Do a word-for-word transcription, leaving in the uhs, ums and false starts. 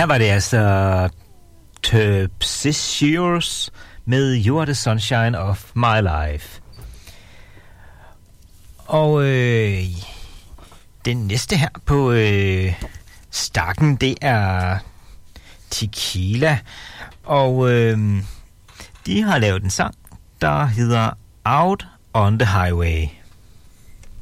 her var det altså Terpsichores med You Are the Sunshine of My Life. Og øh, den næste her på øh, stakken, det er Tequila. Og øh, de har lavet en sang, der hedder Out on the Highway.